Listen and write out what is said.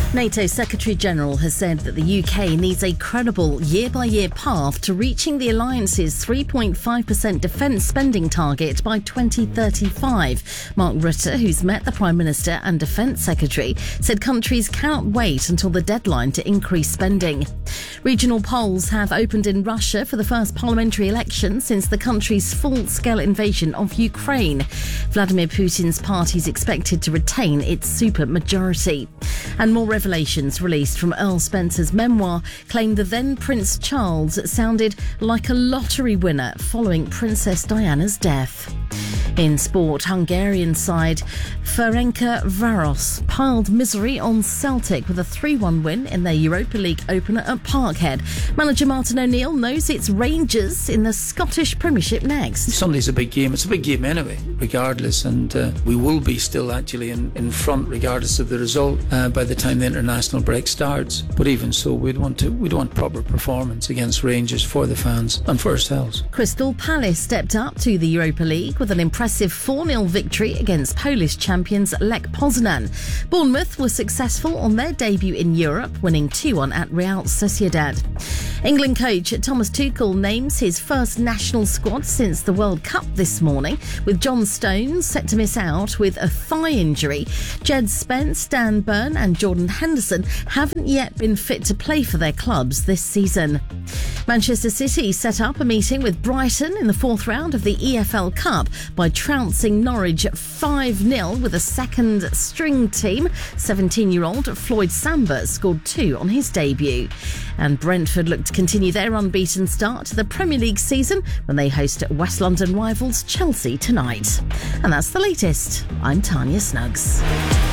NATO Secretary-General has said that the UK needs a credible year-by-year path to reaching the alliance's 3.5% defence spending target by 2035. Mark Rutte, who's met the Prime Minister and Defence Secretary, said countries cannot wait until the deadline to increase spending. Regional polls have opened in Russia for the first parliamentary election since the country's full-scale invasion of Ukraine. Vladimir Putin's party is expected to retain its supermajority. And more revelations released from Earl Spencer's memoir claim the then Prince Charles sounded like a lottery winner following Princess Diana's death. In sport, Hungarian side Ferencváros piled misery on Celtic with a 3-1 win in their Europa League opener at Parkhead. Manager Martin O'Neill knows it's Rangers in the Scottish Premiership next. Sunday's a big game. It's a big game anyway, regardless, and we will be still actually in front regardless of the result by the time the international break starts. But even so, we'd want proper performance against Rangers for the fans and for ourselves. Crystal Palace stepped up to the Europa League with an impressive 4-0 victory against Polish champions Lech Poznan. Bournemouth was successful on their debut in Europe, winning 2-1 at Real Sociedad. England coach Thomas Tuchel names his first national squad since the World Cup this morning, with John Stones set to miss out with a thigh injury. Jed Spence, Dan Burn and Jordan Henderson haven't yet been fit to play for their clubs this season. Manchester City set up a meeting with Brighton in the fourth round of the EFL Cup by trouncing Norwich 5-0 with a second string team. 17-year-old Floyd Samba scored 2 on his debut. And Brentford look to continue their unbeaten start to the Premier League season when they host West London rivals Chelsea tonight. And that's the latest. I'm Tanya Snuggs.